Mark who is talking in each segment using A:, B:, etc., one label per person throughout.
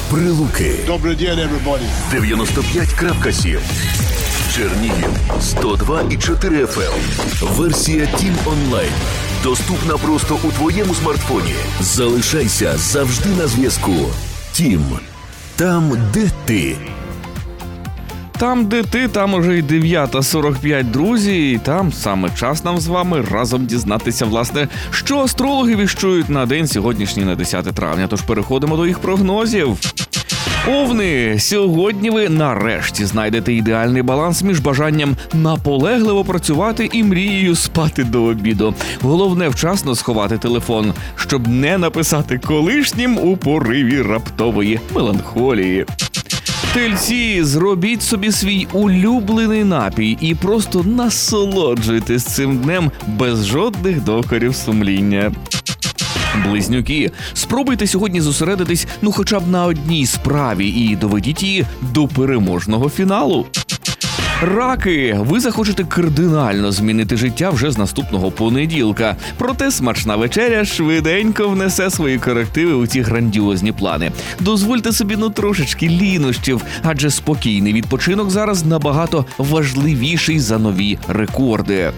A: Прилуки.
B: Добрий день, everybody.
A: 95.7. Чернігів 102,4 FM. Версія Тім онлайн. Доступна просто у твоєму смартфоні. Залишайся завжди на зв'язку. Тім. Там, де ти.
C: Там, де ти, там уже й 9:45, друзі, і там саме час нам з вами разом дізнатися, власне, що астрологи віщують на день сьогоднішній, на 10 травня. Тож переходимо до їх прогнозів. Овни, сьогодні ви нарешті знайдете ідеальний баланс між бажанням наполегливо працювати і мрією спати до обіду. Головне вчасно сховати телефон, щоб не написати колишнім у пориві раптової меланхолії. Тельці, зробіть собі свій улюблений напій і просто насолоджуйтесь цим днем без жодних докорів сумління. Близнюки, спробуйте сьогодні зосередитись хоча б на одній справі і доведіть її до переможного фіналу. Раки, ви захочете кардинально змінити життя вже з наступного понеділка. Проте смачна вечеря швиденько внесе свої корективи у ці грандіозні плани. Дозвольте собі трошечки лінощів, адже спокійний відпочинок зараз набагато важливіший за нові рекорди.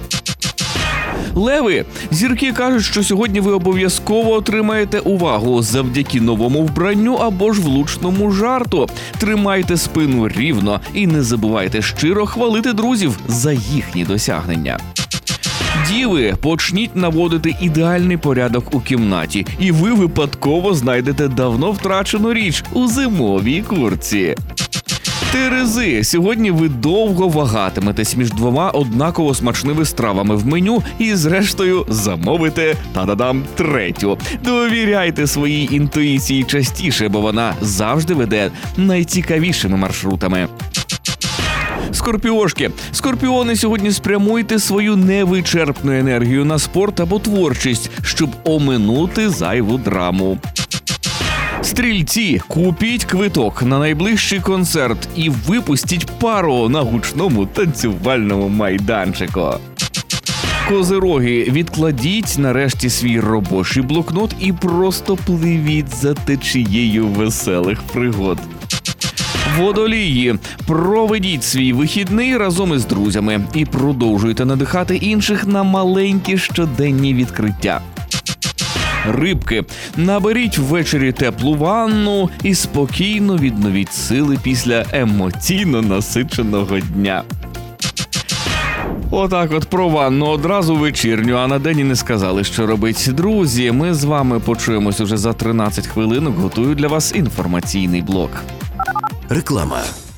C: Леви, зірки кажуть, що сьогодні ви обов'язково отримаєте увагу завдяки новому вбранню або ж влучному жарту. Тримайте спину рівно і не забувайте щиро хвалити друзів за їхні досягнення. Діви, почніть наводити ідеальний порядок у кімнаті, і ви випадково знайдете давно втрачену річ у зимовій куртці. Терези, сьогодні ви довго вагатиметесь між двома однаково смачними стравами в меню і, зрештою, замовите, третю. Довіряйте своїй інтуїції частіше, бо вона завжди веде найцікавішими маршрутами. Скорпіошки. Скорпіони, сьогодні спрямуйте свою невичерпну енергію на спорт або творчість, щоб оминути зайву драму. Стрільці, купіть квиток на найближчий концерт і випустіть пару на гучному танцювальному майданчику. Козироги, відкладіть нарешті свій робочий блокнот і просто пливіть за течією веселих пригод. Водолії, проведіть свій вихідний разом із друзями і продовжуйте надихати інших на маленькі щоденні відкриття. Рибки, наберіть ввечері теплу ванну і спокійно відновіть сили після емоційно насиченого дня. Отак от про ванну одразу вечірню, а на день і не сказали, що робить. Друзі, ми з вами почуємось уже за 13 хвилинок, готую для вас інформаційний блок.
A: Реклама.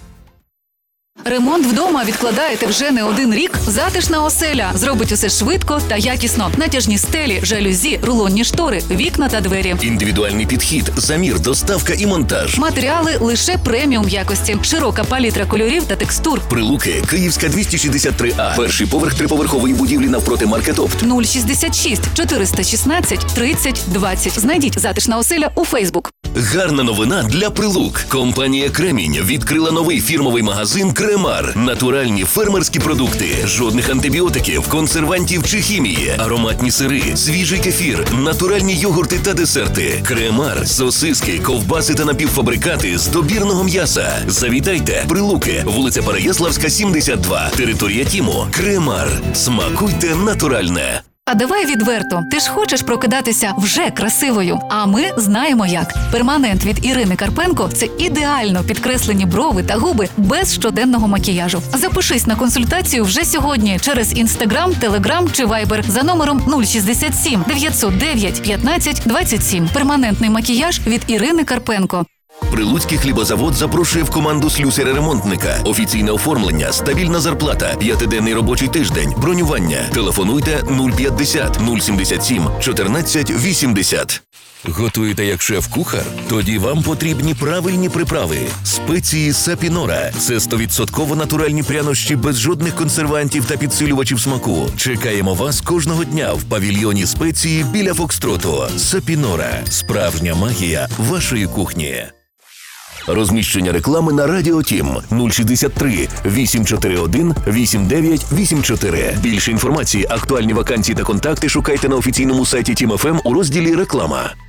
D: Ремонт вдома відкладаєте вже не один рік? Затишна оселя зробить усе швидко та якісно. Натяжні стелі, жалюзі, рулонні штори, вікна та двері.
A: Індивідуальний підхід, замір, доставка і монтаж.
D: Матеріали лише преміум якості. Широка палітра кольорів та текстур.
A: Прилуки, Київська 263А. Перший поверх триповерхової будівлі навпроти Маркетопт.
D: 066 416 30 20. Знайдіть затишна оселя у Фейсбук.
A: Гарна новина для Прилук. Компанія «Кремінь» відкрила новий фірмовий магазин «Кремар». Натуральні фермерські продукти, жодних антибіотиків, консервантів чи хімії, ароматні сири, свіжий кефір, натуральні йогурти та десерти. «Кремар» – сосиски, ковбаси та напівфабрикати з добірного м'яса. Завітайте. Прилуки, вулиця Переяславська, 72. Територія Тіму. «Кремар». Смакуйте натуральне.
D: А давай відверто, ти ж хочеш прокидатися вже красивою. А ми знаємо як. Перманент від Ірини Карпенко – це ідеально підкреслені брови та губи без щоденного макіяжу. Запишись на консультацію вже сьогодні через Instagram, Telegram чи Viber за номером 067 909 15 27. Перманентний макіяж від Ірини Карпенко.
A: Прилуцький хлібозавод запрошує в команду слюсаря-ремонтника. Офіційне оформлення, стабільна зарплата, 5-денний робочий тиждень, бронювання. Телефонуйте 050 077 14 80. Готуєте як шеф-кухар? Тоді вам потрібні правильні приправи. Спеції Сапінора – це 100% натуральні прянощі без жодних консервантів та підсилювачів смаку. Чекаємо вас кожного дня в павільйоні спеції біля Фокстроту. Сапінора – справжня магія вашої кухні. Розміщення реклами на Радіо Тім 063 841 8984. Більше інформації, актуальні вакансії та контакти шукайте на офіційному сайті Тім ФМ у розділі «Реклама».